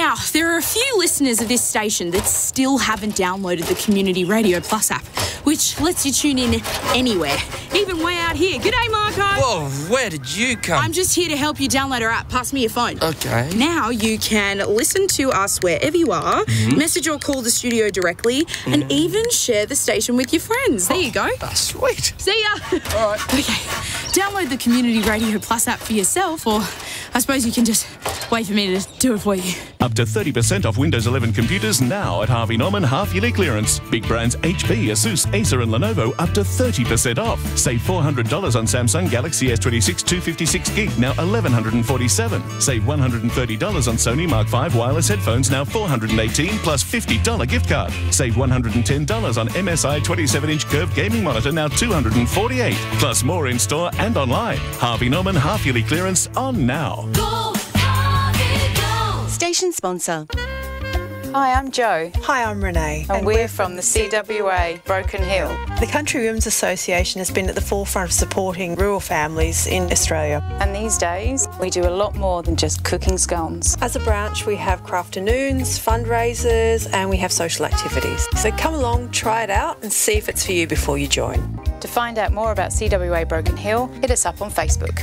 Now, there are a few listeners of this station that still haven't downloaded the Community Radio Plus app, which lets you tune in anywhere, even way out here. G'day, Marco. Whoa, where did you come? I'm just here to help you download our app. Pass me your phone. Okay. Now you can listen to us wherever you are, message or call the studio directly, and even share the station with your friends. There you go. Oh, sweet. See ya. All right. Okay, download the Community Radio Plus app for yourself, or I suppose you can just wait for me to do it for you. Up to 30% off Windows 11 computers now at Harvey Norman half-yearly clearance. Big brands HP, Asus, Acer and Lenovo up to 30% off. Save $400 on Samsung Galaxy S26 256GB, now $1,147. Save $130 on Sony Mark V wireless headphones, now $418 plus $50 gift card. Save $110 on MSI 27-inch curved gaming monitor, now $248. Plus more in store and online. Harvey Norman half-yearly clearance on now. Go, Harvey, go. Station sponsor. Hi, I'm Jo. Hi, I'm Renee. And we're from the CWA Broken Hill. The Country Women's Association has been at the forefront of supporting rural families in Australia. And these days, we do a lot more than just cooking scones. As a branch, we have crafternoons, fundraisers, and we have social activities. So come along, try it out, and see if it's for you before you join. To find out more about CWA Broken Hill, hit us up on Facebook.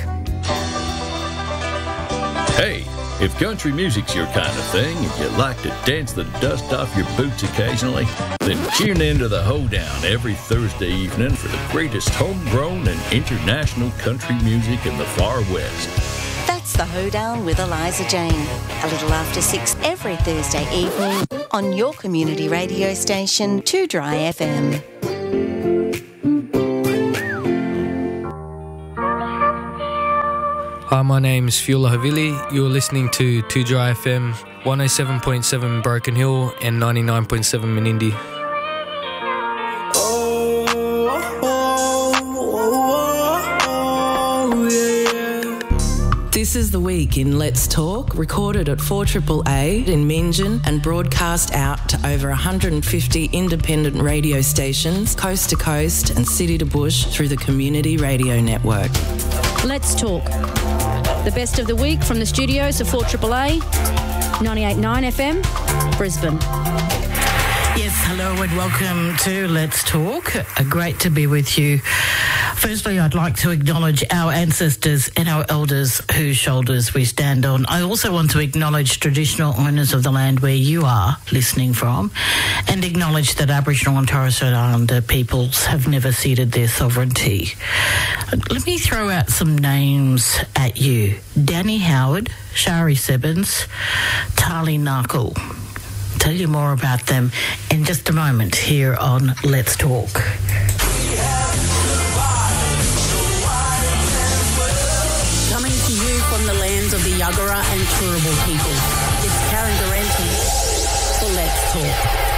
Hey, if country music's your kind of thing and you like to dance the dust off your boots occasionally, then tune in to The Hoedown every Thursday evening for the greatest homegrown and international country music in the far west. That's The Hoedown with Eliza Jane. A little after 6 every Thursday evening on your community radio station, 2 Dry FM. Hi, my name's Fiula Havili. You're listening to 2 Dry FM, 107.7 Broken Hill and 99.7 Menindee. This is The Week in Let's Talk, recorded at 4AAA in Meanjin and broadcast out to over 150 independent radio stations, coast to coast and city to bush through the Community Radio Network. Let's Talk. The best of the week from the studios of 4AAA, 98.9 FM, Brisbane. Yes, hello and welcome to Let's Talk. Great to be with you. Firstly, I'd like to acknowledge our ancestors and our elders whose shoulders we stand on. I also want to acknowledge traditional owners of the land where you are listening from and acknowledge that Aboriginal and Torres Strait Islander peoples have never ceded their sovereignty. Let me throw out some names at you. Danny Howard, Shari Sebens, Tali Narkle. Tell you more about them in just a moment here on Let's Talk. Coming to you from the lands of the Yagara and Turrbal people, it's Karen Durante for Let's Talk.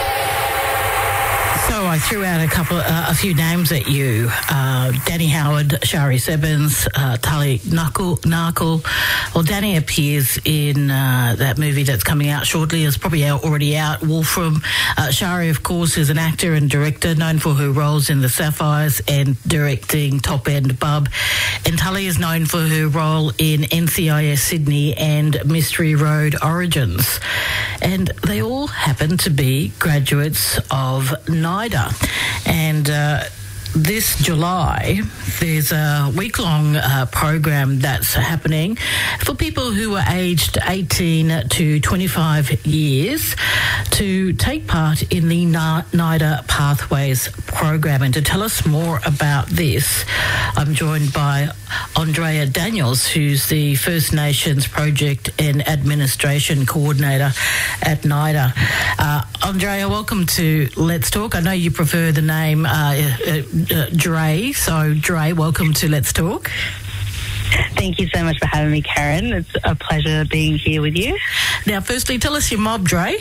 So I threw out a few names at you. Danny Howard, Shari Sebens, Tali Narkle. Well, Danny appears in that movie that's coming out shortly. It's probably already out, Wolfram. Shari, of course, is an actor and director known for her roles in The Sapphires and directing Top End Bub. And Tali is known for her role in NCIS Sydney and Mystery Road Origins. And they all happen to be graduates of NIDA. And this July, there's a week-long program that's happening for people who are aged 18 to 25 years to take part in the NIDA Pathways program. And to tell us more about this, I'm joined by Andrea Daniels, who's the First Nations Project and Administration Coordinator at NIDA. Andrea, welcome to Let's Talk. I know you prefer the name Dre, so Dre, welcome to Let's Talk. Thank you so much for having me, Karen. It's a pleasure being here with you. Now, firstly, tell us your mob, Dre.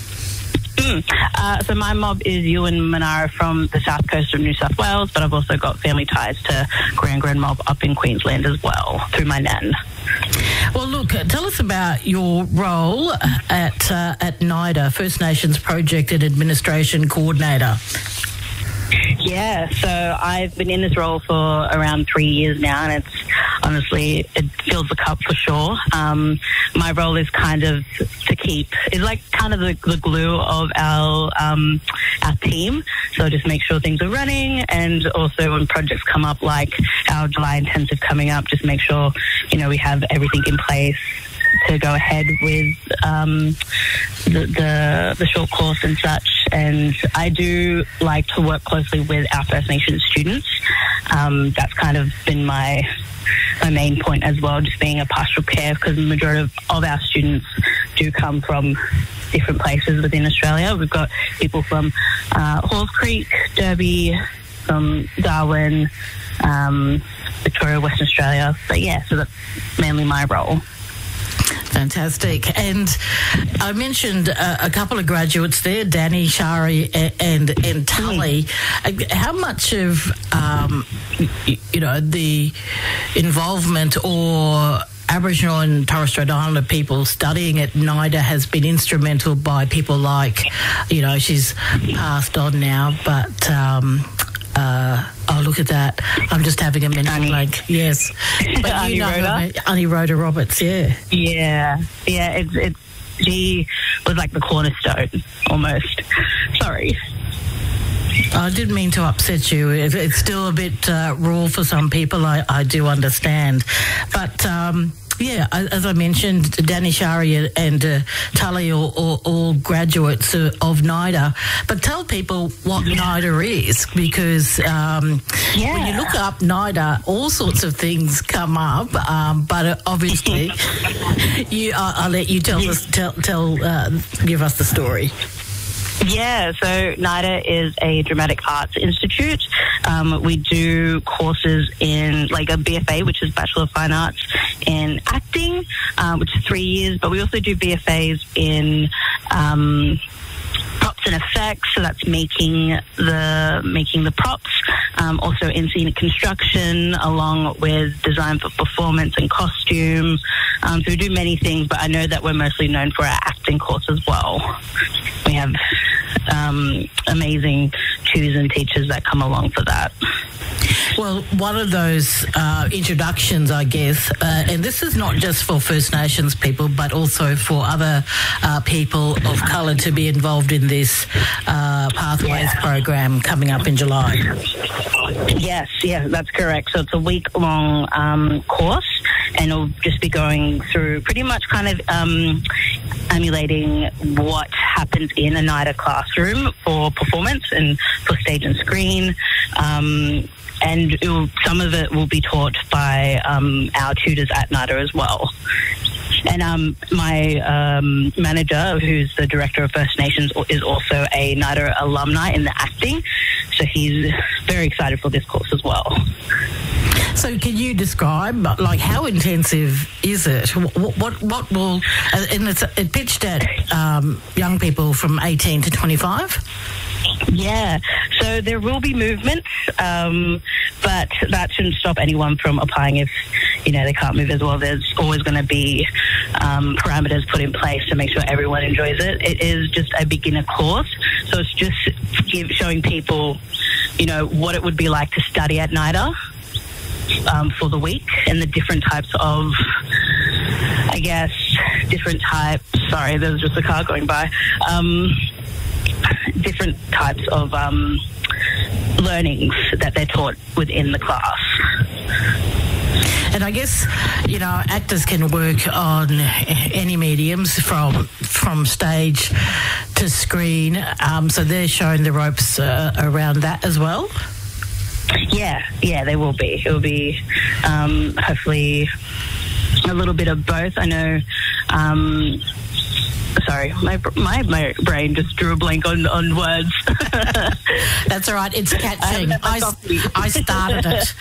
So my mob is Ewan Manara from the south coast of New South Wales, but I've also got family ties to Grand Mob up in Queensland as well, through my nan. Well, look, tell us about your role at NIDA, First Nations Project and Administration Coordinator. Yeah, so I've been in this role for around 3 years now, and honestly, it fills the cup for sure. My role is kind of it's like kind of the glue of our team. So just make sure things are running, and also when projects come up like our July intensive coming up, just make sure, we have everything in place to go ahead with the short course and such. And I do like to work closely with our First Nations students. That's kind of been my main point as well, just being a pastoral care, because the majority of our students do come from different places within Australia. We've got people from Halls Creek, Derby, from Darwin, Victoria, Western Australia. So that's mainly my role. Fantastic. And I mentioned a couple of graduates there, Danny, Shari and Tully. How much of, the involvement or Aboriginal and Torres Strait Islander people studying at NIDA has been instrumental by people like, she's passed on now, but... look at that. I'm just having a mental blank. Yes. But Annie Rhoda? Annie Rhoda Roberts, yeah. Yeah. She was like the cornerstone, almost. Sorry. I didn't mean to upset you. It's still a bit raw for some people, I do understand. But... as I mentioned, Danny, Shari and Tully are all graduates of NIDA. But tell people what NIDA is, because when you look up NIDA, all sorts of things come up. But obviously, I'll let you give us the story. Yeah, so NIDA is a Dramatic Arts Institute. We do courses in like a BFA, which is Bachelor of Fine Arts in Acting, which is 3 years, but we also do BFAs in props and effects, so that's making the props, also in scenic construction, along with design for performance and costume. So we do many things, but I know that we're mostly known for our acting course as well. We have amazing tutors and teachers that come along for that. Well, one of those introductions, I guess, and this is not just for First Nations people, but also for other people of colour to be involved in this Pathways program coming up in July. Yes, that's correct. So it's a week-long course, and it'll just be going through pretty much kind of emulating what happens in a NIDA classroom for performance and for stage and screen. And some of it will be taught by our tutors at NIDA as well. And my manager, who's the director of First Nations, is also a NIDA alumni in the acting. So he's very excited for this course as well. So can you describe, like, how intensive is it? What will... And it's pitched at young people from 18 to 25? Yeah, so there will be movements, but that shouldn't stop anyone from applying if, they can't move as well. There's always going to be parameters put in place to make sure everyone enjoys it. It is just a beginner course, so it's just showing people, what it would be like to study at NIDA for the week, and the different types of, sorry, there's just a car going by, different types of learnings that they're taught within the class. And I guess, actors can work on any mediums from stage to screen, so they're showing the ropes around that as well? Yeah, they will be. It will be hopefully a little bit of both. I know... Sorry, my brain just drew a blank on words. That's all right. It's catching. I started it.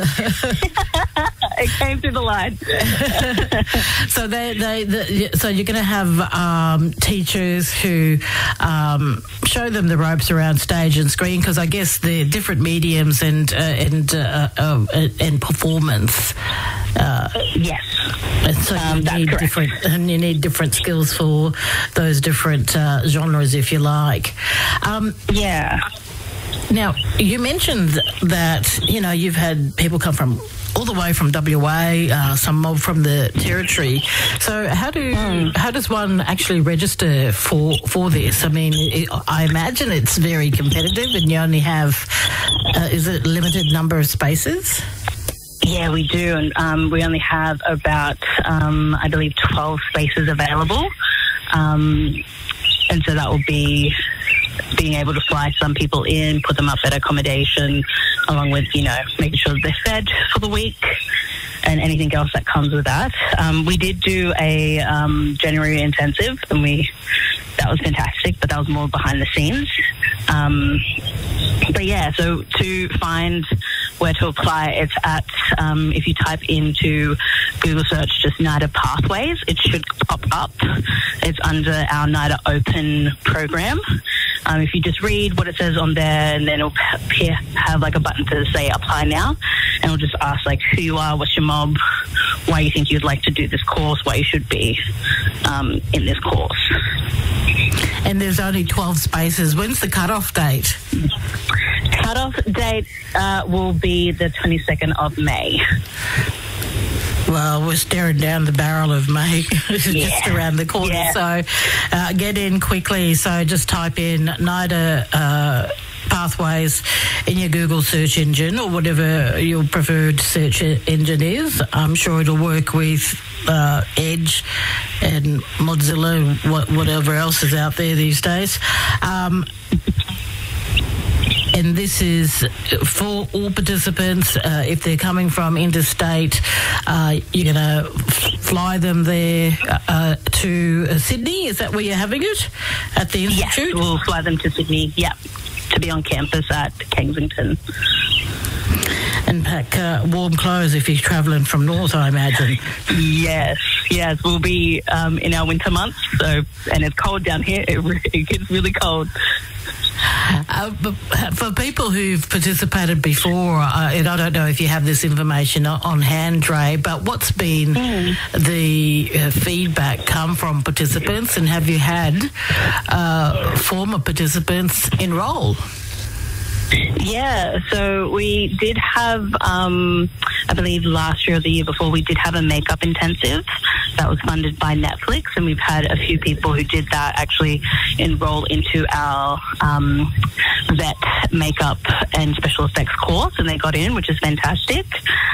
It came through the line. So so you're going to have teachers who show them the ropes around stage and screen, because I guess the different mediums and performance. Yes. And so you need different skills for those different genres, if you like. Yeah. Now, you mentioned that, you've had people come from all the way from WA, some mob from the Territory. So how does one actually register for this? I mean, I imagine it's very competitive, and you only have is it a limited number of spaces? Yeah, we do, and we only have about, I believe, 12 spaces available, and so that will be being able to fly some people in, put them up at accommodation, along with, making sure that they're fed for the week and anything else that comes with that. We did do a January intensive, and that was fantastic, but that was more behind the scenes. But yeah, so to find where to apply, it's at, if you type into Google search just NIDA Pathways, it should pop up. It's under our NIDA Open program. If you just read what it says on there, and then it'll have like a button to say apply now, and it'll just ask like who you are, what's your mob, why you think you'd like to do this course, why you should be in this course. And there's only 12 spaces. When's the cut-off date? Cut-off date will be the 22nd of May. Well, we're staring down the barrel of May, just around the corner. Yeah. So get in quickly. So just type in NIDA Pathways in your Google search engine, or whatever your preferred search engine is. I'm sure it'll work with Edge and Mozilla and whatever else is out there these days. And this is for all participants. If they're coming from interstate, you're going to fly them there to Sydney. Is that where you're having it? At the Institute? Yes, we'll fly them to Sydney, to be on campus at Kensington. And pack warm clothes if you're travelling from north, I imagine. Yes, we'll be in our winter months, and it's cold down here. It gets really cold. But for people who've participated before, and I don't know if you have this information on hand, Dre, but what's been the feedback come from participants, and have you had former participants enrol? Yeah, so we did have, I believe last year or the year before, we did have a makeup intensive that was funded by Netflix, and we've had a few people who did that actually enroll into our vet makeup and special effects course, and they got in, which is fantastic.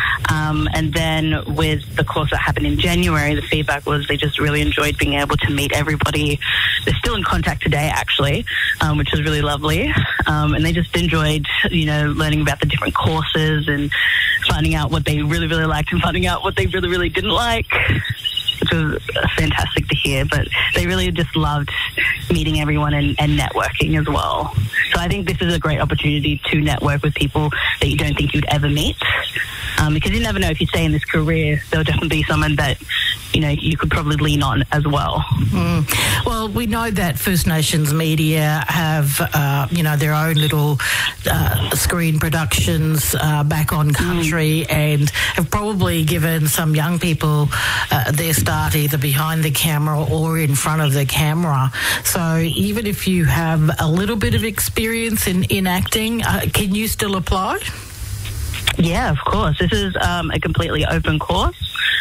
And then with the course that happened in January, the feedback was they just really enjoyed being able to meet everybody. They're still in contact today, actually, which is really lovely. And they just enjoyed, learning about the different courses and finding out what they really, really liked and finding out what they really, really didn't like, which was fantastic to hear. But they really just loved meeting everyone and networking as well. So I think this is a great opportunity to network with people that you don't think you'd ever meet. Because you never know, if you stay in this career, there'll definitely be someone that, you could probably lean on as well. Well, we know that First Nations media have, their own little screen productions back on country and have probably given some young people their start either behind the camera or in front of the camera. So even if you have a little bit of experience in acting, can you still apply? Yeah, of course. This is a completely open course.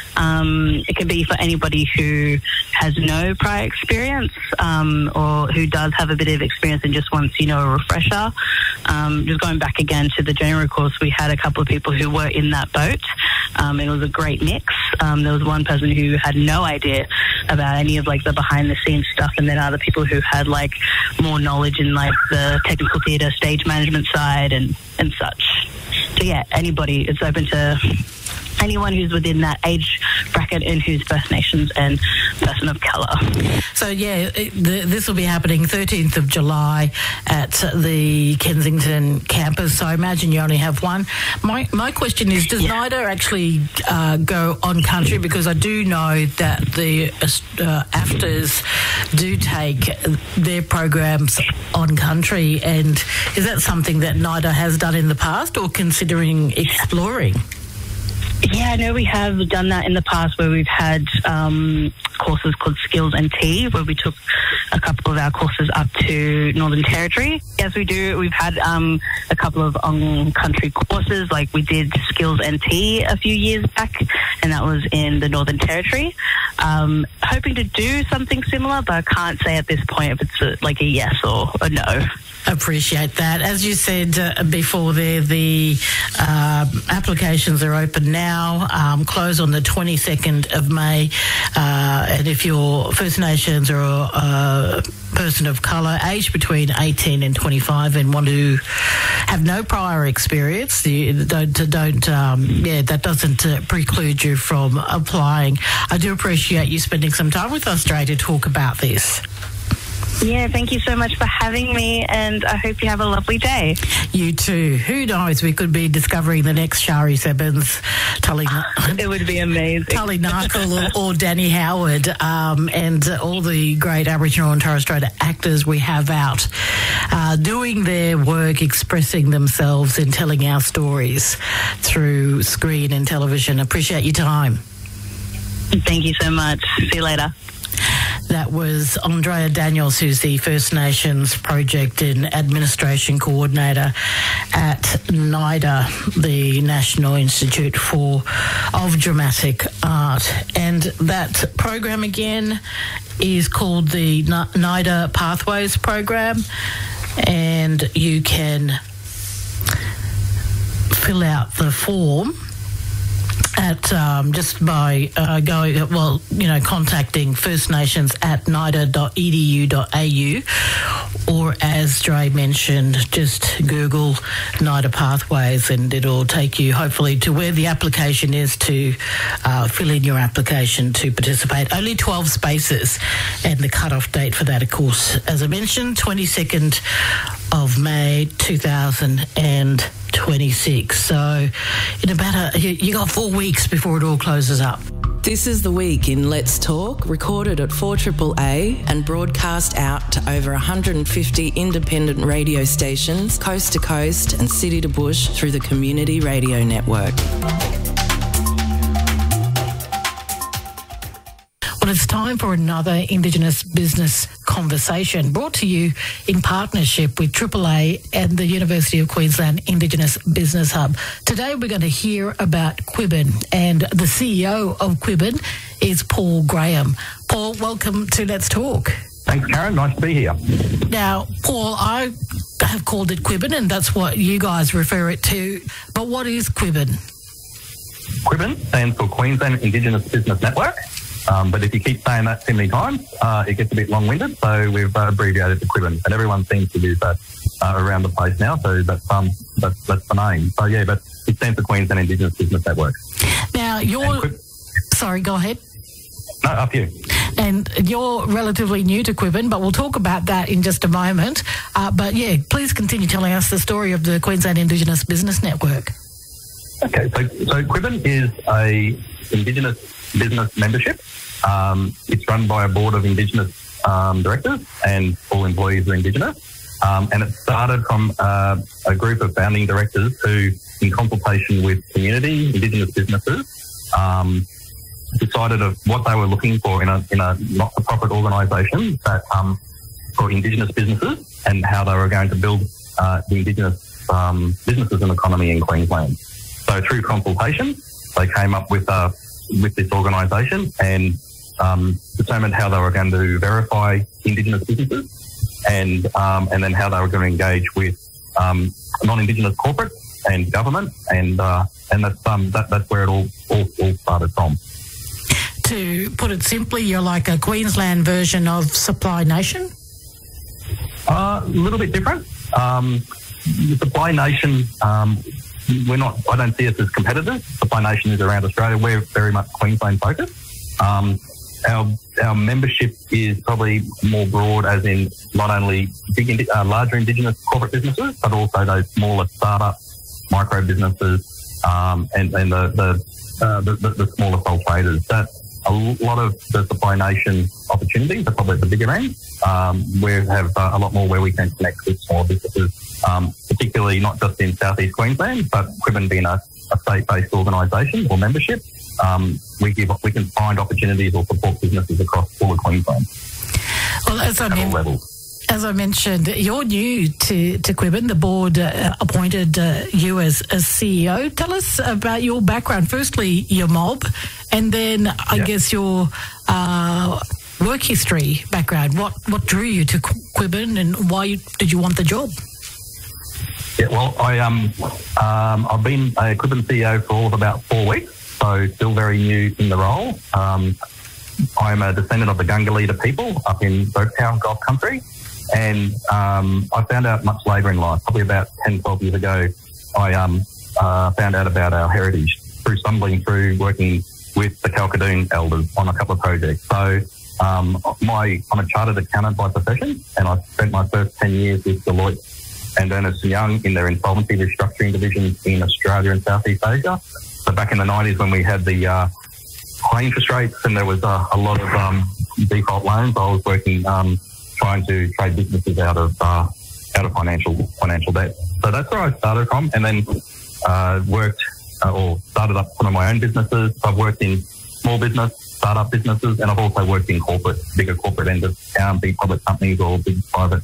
It can be for anybody who has no prior experience or who does have a bit of experience and just wants, a refresher. Just going back again to the January course, we had a couple of people who were in that boat. It was a great mix. There was one person who had no idea about any of the behind the scenes stuff, and then other people who had more knowledge in the technical theatre, stage management side and such. So yeah, anybody, it's open to anyone who's within that age bracket and who's First Nations and person of colour. So yeah, this will be happening 13th of July at the Kensington campus. So I imagine you only have one. My question is, does NIDA actually go on country? Because I do know that the AFTRs do take their programs on country, and is that something that NIDA has done in the past or considering exploring? Yeah, I know we have done that in the past where we've had courses called Skills and Tea, where we took a couple of our courses up to Northern Territory. Yes, we do. We've had a couple of on-country courses, like we did Skills and Tea a few years back, and that was in the Northern Territory. Hoping to do something similar, but I can't say at this point if it's like a yes or a no. Appreciate that. As you said before there, the applications are open now, close on the 22nd of May. And if you're First Nations or a person of colour, aged between 18 and 25 and want to have no prior experience, that doesn't preclude you from applying. I do appreciate you spending some time with us today to talk about this. Yeah, thank you so much for having me, and I hope you have a lovely day. You too. Who knows? We could be discovering the next Shari Sebens, Tully. It would be amazing. Tully Narkle or Danny Howard, and all the great Aboriginal and Torres Strait actors we have out doing their work, expressing themselves and telling our stories through screen and television. Appreciate your time. Thank you so much. See you later. That was Andrea Daniels, who's the First Nations Project and Administration Coordinator at NIDA, the National Institute of Dramatic Art. And that program again is called the NIDA Pathways Program, and you can fill out the form at just by contacting First Nations at nida.edu.au, or as Dre mentioned, just Google NIDA Pathways and it'll take you hopefully to where the application is to fill in your application to participate. Only 12 spaces, and the cut-off date for that, of course, as I mentioned, 22nd of May 2026. So in about you got 4 weeks before it all closes up. This is The Week in Let's Talk, recorded at 4AAA and broadcast out to over 150 independent radio stations, coast to coast and city to bush through the Community Radio Network. Well, it's time for another Indigenous business conversation, brought to you in partnership with AAA and the University of Queensland Indigenous Business Hub. Today we're going to hear about Quibbin, and the CEO of Quibbin is Paul Graham. Paul, welcome to Let's Talk. Thanks, Karen. Nice to be here. Now, Paul, I have called it Quibbin, and that's what you guys refer it to. But what is Quibbin? Quibbin stands for Queensland Indigenous Business Network. But if you keep saying that too many times, it gets a bit long-winded, so we've abbreviated to Quibbin, and everyone seems to use that around the place now, so that's the name. So yeah, but it stands for Queensland Indigenous Business Network. Now, sorry, go ahead. No, up you. And you're relatively new to Quibbin, but we'll talk about that in just a moment. But yeah, please continue telling us the story of the Queensland Indigenous Business Network. Okay, so Quibbin is a Indigenous business membership. It's run by a board of Indigenous directors, and all employees are Indigenous. And it started from a group of founding directors who, in consultation with community, Indigenous businesses, decided of what they were looking for in a not-for-profit organisation that for Indigenous businesses, and how they were going to build the Indigenous businesses and economy in Queensland. So through consultation, they came up with this organisation and determined how they were going to verify Indigenous businesses, and then how they were going to engage with non-Indigenous corporate and government, and that's where it all started from. To put it simply, you're like a Queensland version of Supply Nation? A little bit different. The Supply Nation, I don't see us as competitors. Supply Nation is around Australia. We're very much Queensland focused. Our membership is probably more broad, as in not only larger Indigenous corporate businesses, but also those smaller startups, micro businesses, and the smaller sole traders. That's a lot of the Supply Nation opportunities are probably at the bigger end. We have a lot more where we can connect with small businesses, particularly not just in southeast Queensland, but Quibbin being a a state-based organisation or membership, we can find opportunities or support businesses across all of Queensland. Well, as I mentioned, you're new to Quibbin. The board appointed you as CEO. Tell us about your background. Firstly, your mob, and then I guess your work history background. What drew you to Quibbin, and why did you want the job? Yeah, well, I've been a Quibbin CEO for all of about 4 weeks, so still very new in the role. I'm a descendant of the Gungalita people up in Oaktown, Gulf Country, and I found out much later in life, probably about 10, 12 years ago, I found out about our heritage through stumbling through working with the Kalkadoon elders on a couple of projects. So I'm a chartered accountant by profession, and I spent my first 10 years with Deloitte and Ernst & Young in their insolvency restructuring divisions in Australia and Southeast Asia. So back in the 90s when we had the high interest rates and there was a lot of default loans, I was working trying to trade businesses out of financial debt. So that's where I started from, and then started up one of my own businesses. I've worked in small business, startup businesses, and I've also worked in bigger corporate end of town, big public companies or big private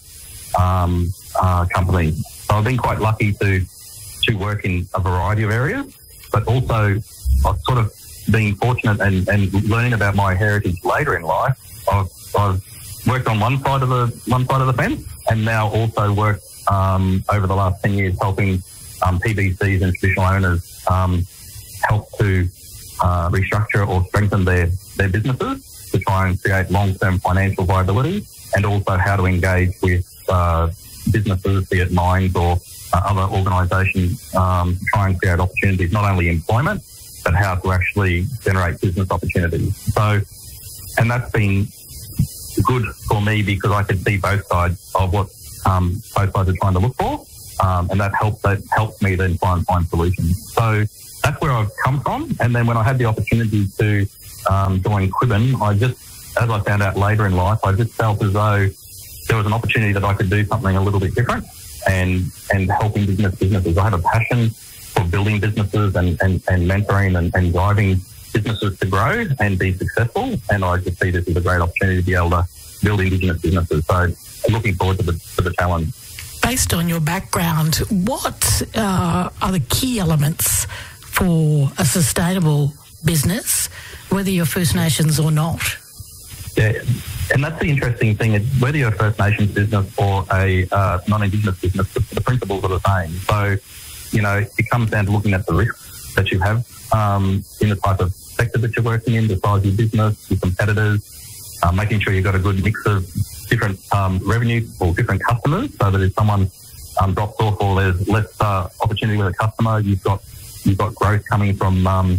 companies. So I've been quite lucky to work in a variety of areas, but also I've sort of been fortunate and learning about my heritage later in life. I've worked on one side of the fence, and now also worked over the last 10 years helping PBCs and traditional owners help to restructure or strengthen their businesses to try and create long-term financial viability, and also how to engage with businesses, be it mines or other organisations, try and create opportunities, not only employment, but how to actually generate business opportunities. So, and that's been good for me because I could see both sides of what both sides are trying to look for, and that helps me then try and find solutions. So that's where I've come from. And then when I had the opportunity to join Quibbin, as I found out later in life, I just felt as though there was an opportunity that I could do something a little bit different and helping businesses. I have a passion for building businesses and mentoring and driving businesses to grow and be successful. And I just see this as a great opportunity to be able to build Indigenous businesses. So I'm looking forward to the challenge. Based on your background, what are the key elements for a sustainable business, whether you're First Nations or not? Yeah, and that's the interesting thing. Whether you're a First Nations business or a non-Indigenous business, the principles are the same. So, it comes down to looking at the risks that you have in the type of sector that you're working in, the size of your business, your competitors, making sure you've got a good mix of different revenue or different customers, so that if someone drops off or there's less opportunity with a customer, you've got growth coming from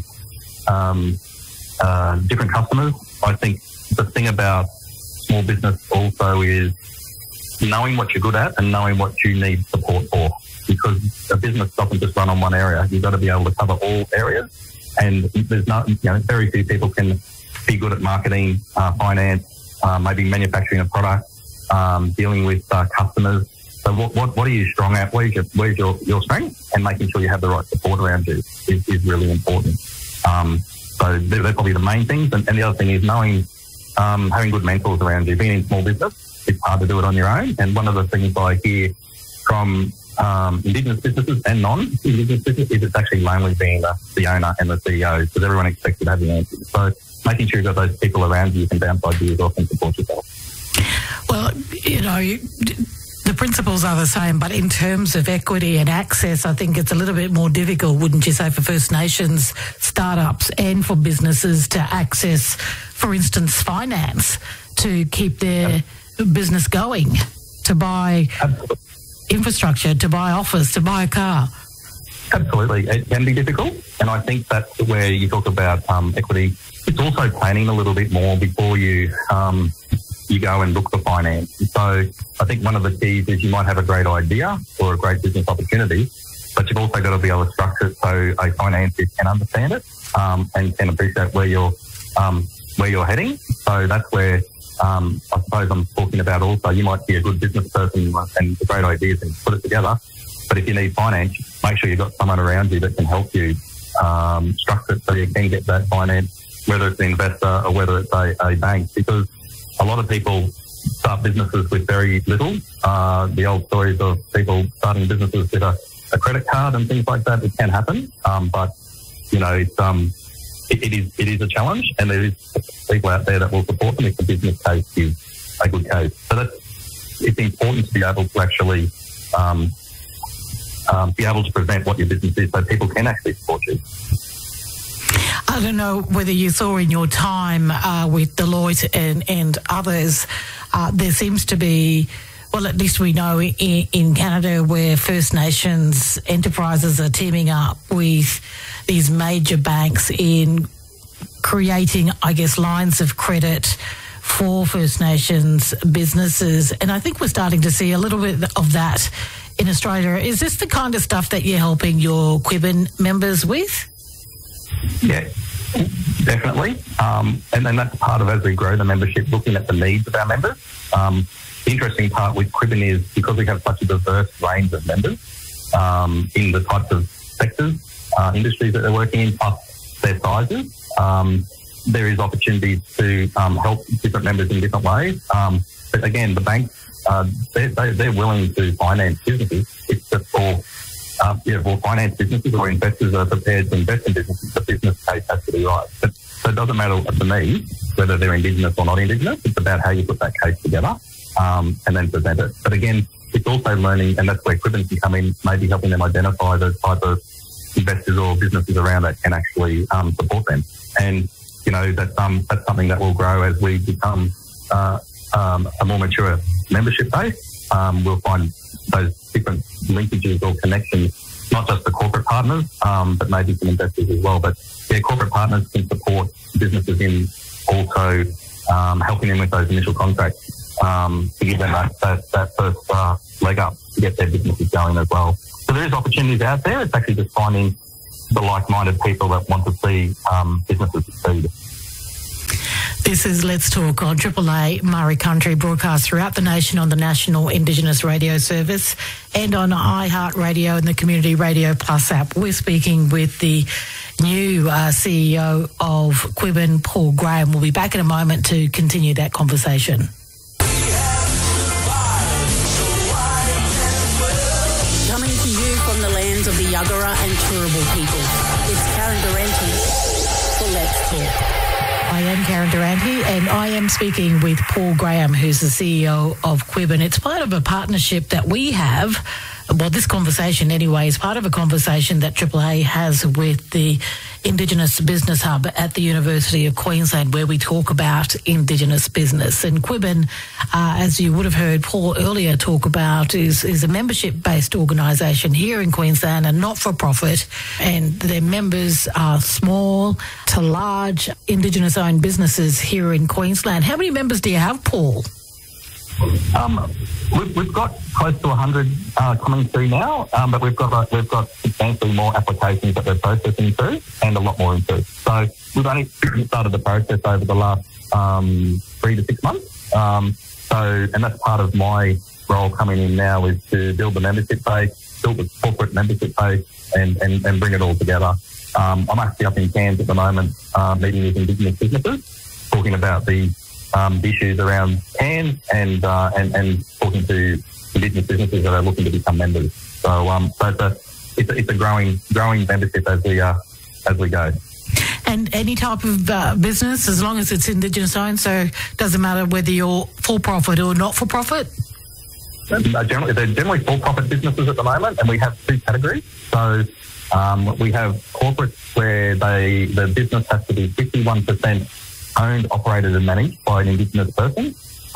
different customers. I think the thing about small business also is knowing what you're good at and knowing what you need support for, because a business doesn't just run on one area. You've got to be able to cover all areas, and there's very few people can be good at marketing, finance, maybe manufacturing a product, dealing with customers. So what are you strong at? Where's your strength? And making sure you have the right support around you is really important. So they're probably the main things. And the other thing is knowing, having good mentors around you. Being in small business, it's hard to do it on your own. And one of the things I hear from Indigenous businesses and non-Indigenous businesses is it's actually lonely being the owner and the CEO, because everyone expects you to have the answers. So making sure you've got those people around you can bounce ideas off and support yourself. Well, the principles are the same, but in terms of equity and access, I think it's a little bit more difficult, wouldn't you say, for First Nations startups and for businesses to access, for instance, finance to keep their business going, to buy infrastructure, to buy office, to buy a car? Absolutely. It can be difficult, and I think that's where you talk about equity. It's also planning a little bit more before you go and look for finance. So I think one of the keys is you might have a great idea or a great business opportunity, but you've also got to be able to structure it so a financier can understand it and can appreciate where you're heading. So that's where I suppose I'm talking about also. You might be a good business person and great ideas and put it together, but if you need finance, make sure you've got someone around you that can help you structure it so you can get that finance, whether it's an investor or whether it's a bank, because a lot of people start businesses with very little. The old stories of people starting businesses with a credit card and things like that, it can happen. But, you know, it is a challenge, and there is people out there that will support them if the business case is a good case. So it's important to be able to actually be able to present what your business is so people can actually support you. I don't know whether you saw in your time with Deloitte and others, there seems to be, well, at least we know in Canada, where First Nations enterprises are teaming up with these major banks in creating, I guess, lines of credit for First Nations businesses. And I think we're starting to see a little bit of that in Australia. Is this the kind of stuff that you're helping your Quibbin members with? Yeah, definitely. And then that's part of, as we grow the membership, looking at the needs of our members. The interesting part with Quibbin is because we have such a diverse range of members in the types of sectors, industries that they're working in, plus their sizes, there is opportunities to help different members in different ways. But again, the banks, they're willing to finance businesses. It's just for finance businesses, or investors are prepared to invest in businesses. The business case has to be right. So it doesn't matter to me whether they're Indigenous or not Indigenous. It's about how you put that case together and then present it. But again, it's also learning, and that's where Quibbin can come in, maybe helping them identify the type of investors or businesses around that can actually support them. And, you know, that's something that will grow as we become a more mature membership base. We'll find those different linkages or connections, not just the corporate partners, but maybe some investors as well. But yeah, corporate partners can support businesses in also helping them with those initial contracts to give them that first leg up to get their businesses going as well. So there is opportunities out there. It's actually just finding the like-minded people that want to see businesses succeed. This is Let's Talk on Triple A Murray Country, broadcast throughout the nation on the National Indigenous Radio Service and on iHeartRadio and the Community Radio Plus app. We're speaking with the new CEO of Quibbin, Paul Graham. We'll be back in a moment to continue that conversation. Coming to you from the lands of the Yuggera and Turrbal people, it's Karen Durante for Let's Talk. I am Karen Durante, and I am speaking with Paul Graham, who's the CEO of Quibbin. It's part of a partnership that we have. Well, this conversation anyway is part of a conversation that AAA has with the Indigenous Business Hub at the University of Queensland, where we talk about Indigenous business. And Quibbin, as you would have heard Paul earlier talk about, is a membership-based organisation here in Queensland, and not-for-profit, and their members are small to large Indigenous-owned businesses here in Queensland. How many members do you have, Paul? We've got close to 100 coming through now, but we've got substantially more applications that we're processing through, and a lot more in through. So we've only started the process over the last 3 to 6 months. And that's part of my role coming in now, is to build the membership base, build the corporate membership base, and bring it all together. I'm actually up in Cairns at the moment, meeting with Indigenous businesses, talking about the issues around Cairns and talking to Indigenous businesses that are looking to become members. So it's a growing membership as we go. And any type of business, as long as it's Indigenous owned, so it doesn't matter whether you're for profit or not for profit? They're generally for profit businesses at the moment, and we have 2 categories. So we have corporates where the business has to be 51% owned, operated and managed by an Indigenous person.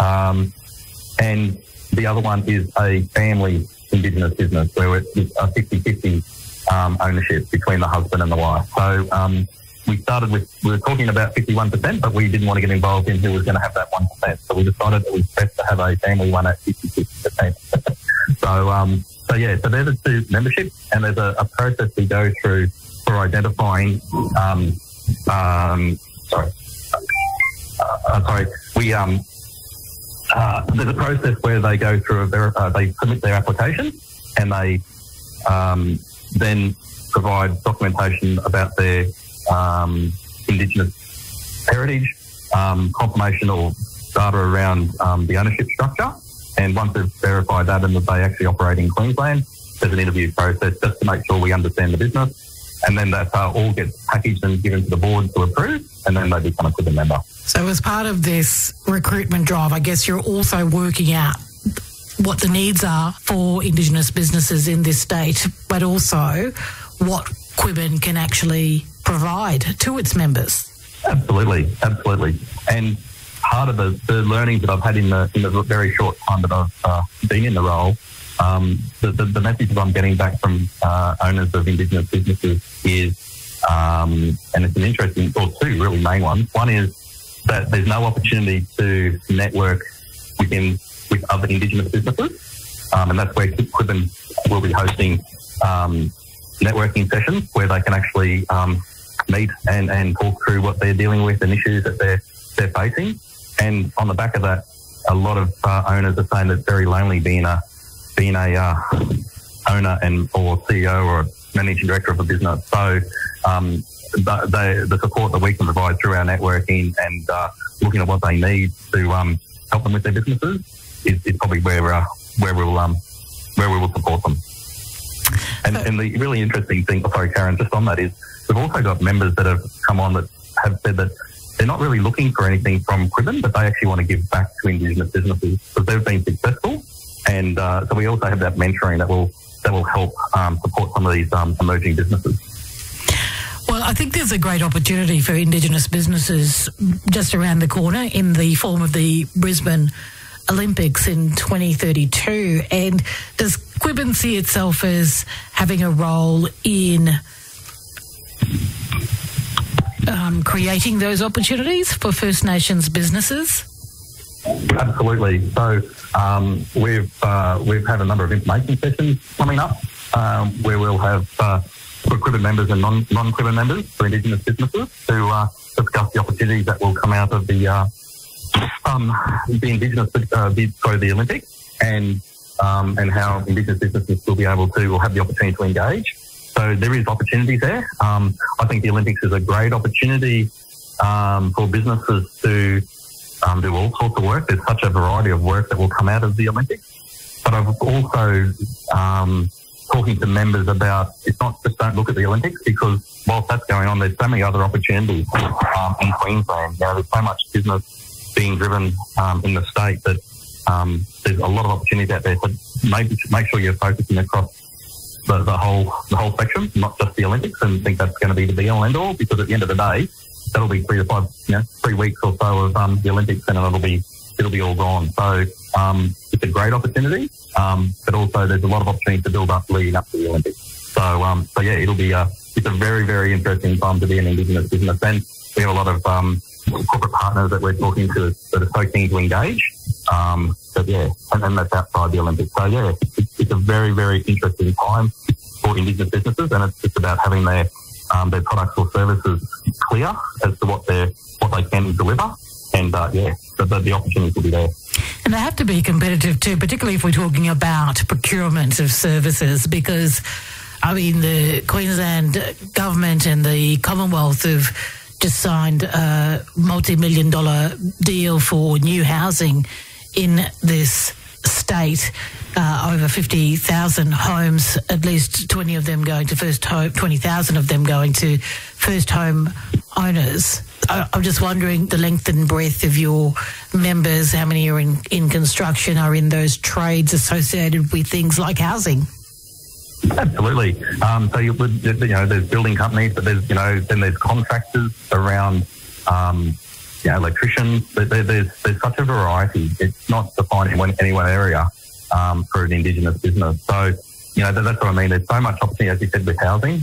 And the other one is a family Indigenous business where it's a 50-50 ownership between the husband and the wife. So we were talking about 51%, but we didn't want to get involved in who was going to have that 1%. So we decided it was best to have a family one at 50%. So they're the 2 memberships, and there's a process we go through for identifying, there's a process where they go through they submit their application, and they then provide documentation about their Indigenous heritage, confirmation or data around the ownership structure. And once they've verified that and that they actually operate in Queensland, there's an interview process just to make sure we understand the business. And then that all gets packaged and given to the board to approve, and then they become a Quibbin member. So as part of this recruitment drive, I guess you're also working out what the needs are for Indigenous businesses in this state, but also what Quibbin can actually provide to its members. Absolutely. And part of the learnings that I've had in the very short time that I've been in the role, the message that I'm getting back from owners of Indigenous businesses is, and it's an interesting, or two really main ones. One is that there's no opportunity to network with other Indigenous businesses, and that's where Quibbin will be hosting networking sessions where they can actually meet and talk through what they're dealing with and issues that they're facing. And on the back of that, a lot of owners are saying that it's very lonely being a owner or CEO or managing director of a business. So the support that we can provide through our networking and looking at what they need to help them with their businesses is probably where we will support them. And the really interesting thing, sorry Karen, just on that is we've also got members that have come on that have said that they're not really looking for anything from Quibbin, but they actually want to give back to Indigenous businesses because they've been successful. And so we also have that mentoring that will help support some of these emerging businesses. Well, I think there's a great opportunity for Indigenous businesses just around the corner in the form of the Brisbane Olympics in 2032. And does Quibbin see itself as having a role in creating those opportunities for First Nations businesses? Absolutely. So we've had a number of information sessions coming up where we'll have for Quibbin members and non-Quibbin members for Indigenous businesses to discuss the opportunities that will come out of the Indigenous the Olympics and how Indigenous businesses will be able to or have the opportunity to engage. So there is opportunities there. I think the Olympics is a great opportunity for businesses to do all sorts of work. There's such a variety of work that will come out of the Olympics. But I've also talking to members about it's not just don't look at the Olympics because whilst that's going on, there's so many other opportunities in Queensland. There's so much business being driven in the state that there's a lot of opportunities out there. So maybe make sure you're focusing across the whole spectrum, not just the Olympics, and think that's going to be the be all end all. Because at the end of the day, that'll be 3 weeks or so of the Olympics, and it'll be all gone. So it's a great opportunity, but also there's a lot of opportunity to build up leading up to the Olympics. So yeah, it'll be it's a very, very interesting time to be an Indigenous business. And we have a lot of corporate partners that we're talking to that are so keen to engage. But yeah, and that's outside the Olympics. So yeah, it's a very, very interesting time for Indigenous businesses, and it's just about having their products or services clear as to what they can deliver. And yeah, the opportunities will be there. And they have to be competitive too, particularly if we're talking about procurement of services, because I mean the Queensland government and the Commonwealth have just signed a multi-million-dollar deal for new housing in this state. Over 50,000 homes, at least 20 of them going to first home, 20,000 of them going to first home owners. I'm just wondering the length and breadth of your members, how many are in construction, are in those trades associated with things like housing? Absolutely. So there's building companies, but there's then there's contractors around electricians. There's such a variety. It's not defined in any one area for an Indigenous business. So that's what I mean. There's so much opportunity, as you said, with housing.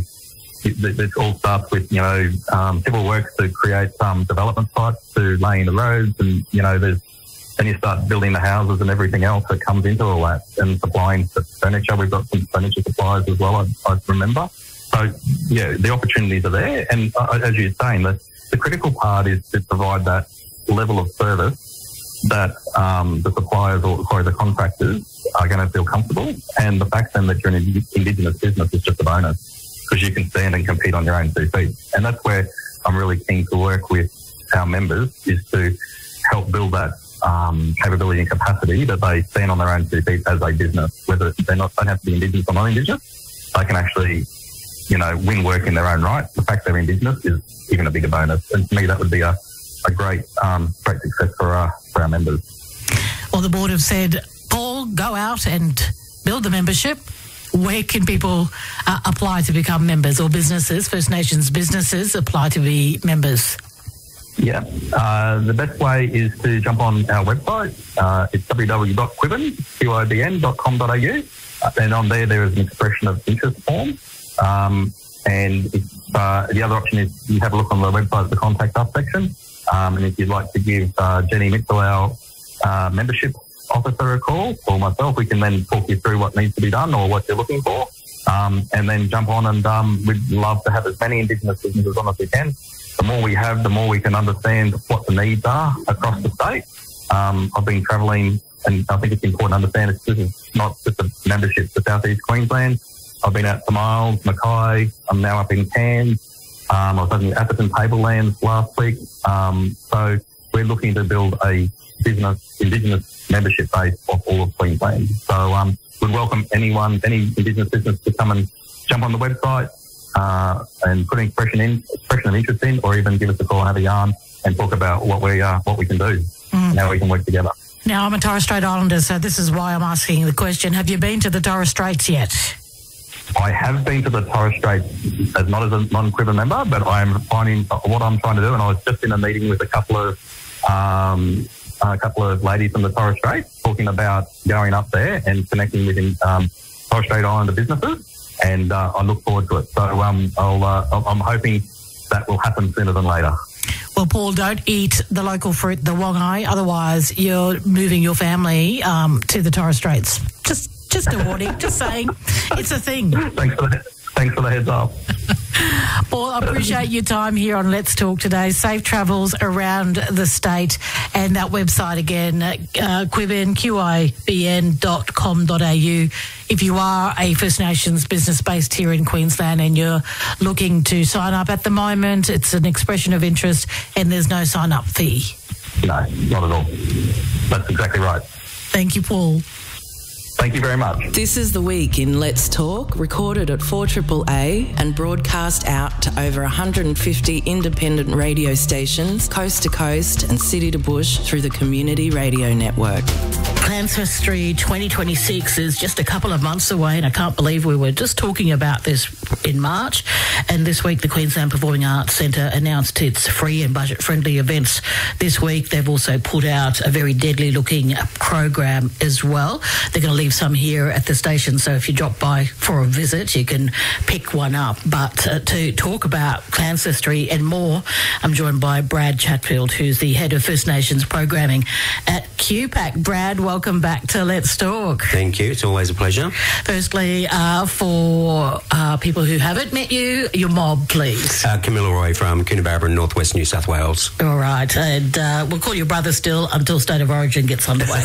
It all starts with civil works to create development sites, to laying the roads, and then you start building the houses and everything else that comes into all that, and supplying furniture. We've got some furniture suppliers as well, I remember. So yeah, the opportunities are there, and as you're saying, the critical part is to provide that level of service that the suppliers or the contractors are going to feel comfortable, and the fact then that you're an Indigenous business is just a bonus because you can stand and compete on your own 2 feet. And that's where I'm really keen to work with our members, is to help build that capability and capacity that they stand on their own 2 feet as a business, whether they don't have to be Indigenous or non-Indigenous. They can actually, win work in their own right. The fact they're Indigenous is even a bigger bonus. And to me, that would be a great success for our members. Well, the board have said, Paul, go out and build the membership. Where can people apply to become members, or businesses, First Nations businesses, apply to be members? Yeah, the best way is to jump on our website. It's www.quibn.com.au. And on there is an expression of interest form. And the other option is you have a look on the website at the Contact Us section. And if you'd like to give Jenny Mitchell, our membership officer, a call, or myself, we can then talk you through what needs to be done or what you're looking for. And then jump on, and we'd love to have as many Indigenous businesses on as we can. The more we have, the more we can understand what the needs are across the state. I've been travelling, and I think it's important to understand this is not just a membership to South East Queensland. I've been out to Miles, Mackay. I'm now up in Cairns. I was up in Atherton Tablelands last week. So we're looking to build a Indigenous membership base of all of Queensland. So we'd welcome any Indigenous business to come and jump on the website and put an expression of interest in, or even give us a call and have a yarn and talk about what we can do and how we can work together. Now, I'm a Torres Strait Islander, so this is why I'm asking the question. Have you been to the Torres Straits yet? I have been to the Torres Straits not as a non-Quibn member, but I'm finding what I'm trying to do, and I was just in a meeting with a couple of ladies from the Torres Straits talking about going up there and connecting with Torres Strait Islander businesses, and I look forward to it. So I'm hoping that will happen sooner than later. Well, Paul, don't eat the local fruit, the wongai, otherwise you're moving your family to the Torres Straits. Just a warning, just saying. It's a thing. Thanks for the heads up. Paul, I appreciate your time here on Let's Talk today. Safe travels around the state, and that website again, quibn.com.au. If you are a First Nations business based here in Queensland and you're looking to sign up at the moment, it's an expression of interest and there's no sign-up fee. No, not at all. That's exactly right. Thank you, Paul. Thank you very much. This is The Week in Let's Talk, recorded at 4AAA and broadcast out to over 150 independent radio stations, coast to coast and city to bush through the Community Radio Network. Clansfestry 2026 is just a couple of months away, and I can't believe we were just talking about this in March. And this week, the Queensland Performing Arts Centre announced its free and budget-friendly events this week. They've also put out a very deadly-looking program as well. They're going to leave some here at the station, so if you drop by for a visit, you can pick one up. But to talk about Clansfestry and more, I'm joined by Brad Chatfield, who's the head of First Nations programming at QPAC. Brad, welcome back to Let's Talk. Thank you. It's always a pleasure. Firstly, for people who haven't met you, your mob, please. Camilla Roy from Coonabarabra in northwest New South Wales. All right, and we'll call you brother still until State of Origin gets underway.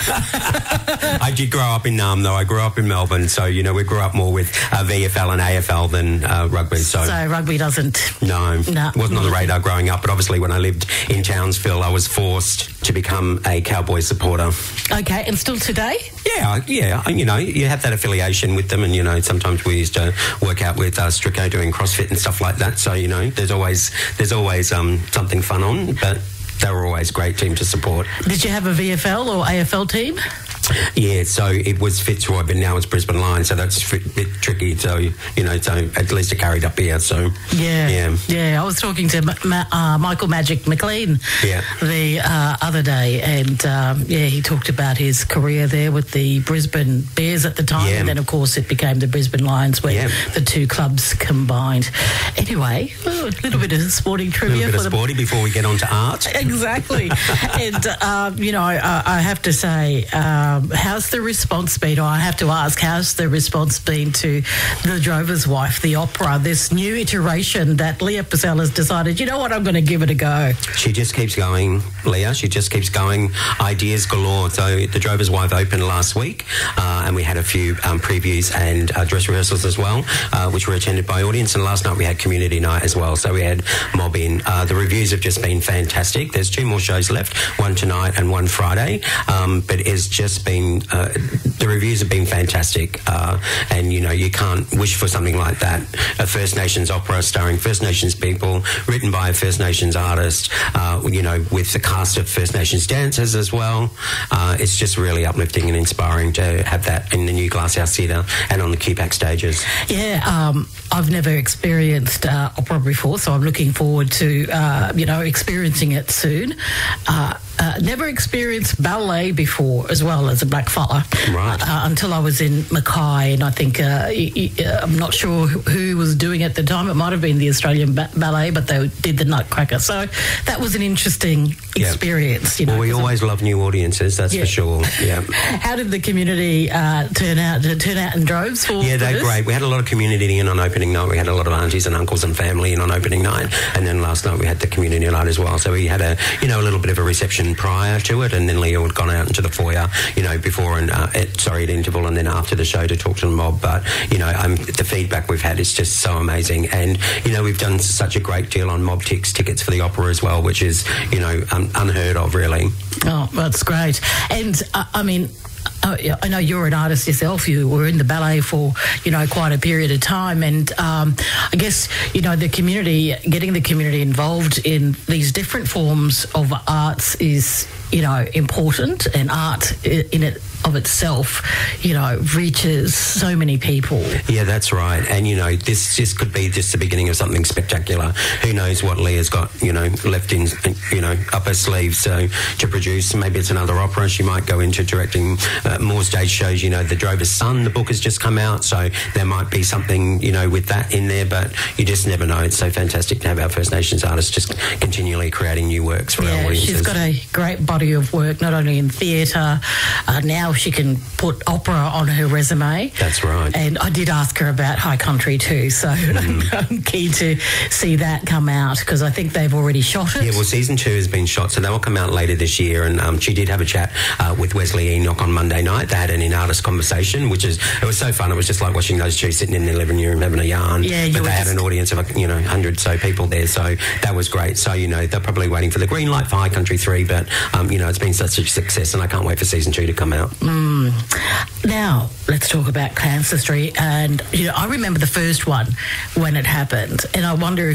I did grow up in Naarm, though. I grew up in Melbourne, so, we grew up more with VFL and AFL than rugby. So rugby doesn't... No, wasn't on the radar growing up, but obviously when I lived in Townsville, I was forced to become a Cowboys supporter. Okay, and still today? Yeah, you have that affiliation with them, and, sometimes we used to work out with Strico doing CrossFit and stuff like that, so, there's always something fun on, but they were always a great team to support. Did you have a VFL or AFL team? Yeah, so it was Fitzroy, but now it's Brisbane Lions, so that's a bit tricky. So, so at least it carried up here. So yeah. I was talking to Michael Magic McLean the other day, and he talked about his career there with the Brisbane Bears at the time, and then of course it became the Brisbane Lions, where the two clubs combined. Anyway, a little bit of sporting trivia. A little bit of sporty before we get on to art. Exactly. And I have to say, how's the response been? Or I have to ask, how's the response been to The Drover's Wife, the opera, this new iteration that Leah Purcell has decided, you know what, I'm going to give it a go? She just keeps going, Leah. She just keeps going. Ideas galore. So The Drover's Wife opened last week, and we had a few previews and dress rehearsals as well, which were attended by audience. And last night we had community night as well. So we had mob in. The reviews have just been fantastic. There's 2 more shows left, one tonight and one Friday. But it's just been, the reviews have been fantastic. And, you know, you can't wish for something like that. A First Nations opera starring First Nations people, written by a First Nations artist, you know, with the cast of First Nations dancers as well. It's just really uplifting and inspiring to have that in the new Glasshouse Theatre and on the QPAC stages. Yeah, I've never experienced opera before, so I'm looking forward to, you know, experiencing it soon. Never experienced ballet before as well as a blackfella. Right. Until I was in Mackay, and I think, I'm not sure who was doing it at the time. It might have been the Australian Ballet, but they did the Nutcracker. So that was an interesting experience. You know, well, we always love new audiences, that's for sure. Yeah. How did the community turn out in droves for Yeah, they're this? great. We had a lot of community in on opening night. We had a lot of aunties and uncles and family in on opening night. And then last night we had the community night as well. So we had a little bit of a reception prior to it, and then Leo had gone out into the foyer, you know, before and at interval and then after the show to talk to the mob. But, you know, the feedback we've had is just so amazing. And, you know, we've done such a great deal on Mob tickets for the opera as well, which is, you know, unheard of, really. Oh, that's great. And, I mean, I know you're an artist yourself. You were in the ballet for, you know, quite a period of time. And I guess, you know, getting the community involved in these different forms of arts is, you know, important. And art in it of itself, you know, reaches so many people. Yeah, that's right. And, you know, this just could be just the beginning of something spectacular. Who knows what Leah's got, you know, left in, you know, up her sleeve. So to produce, maybe it's another opera. She might go into directing more stage shows. You know, The Drover's Son, the book has just come out. So there might be something, you know, with that in there. But you just never know. It's so fantastic to have our First Nations artists just continually creating new works for our audiences. She's got a great body of work, not only in theatre, now she can put opera on her resume. That's right. And I did ask her about High Country too, so I'm keen to see that come out because I think they've already shot it. Yeah, well, season 2 has been shot, so that will come out later this year. And she did have a chat with Wesley Enoch on Monday night. They had an in-artist conversation, it was so fun. It was just like watching those two sitting in their living room having a yarn. Yeah, but they had an audience of, you know, 100 so people there, so that was great. So, you know, they're probably waiting for the green light for High Country 3, but, you know, it's been such a success, and I can't wait for season 2 to come out. Now, let's talk about Ancestry. And, you know, I remember the first one when it happened, and I wonder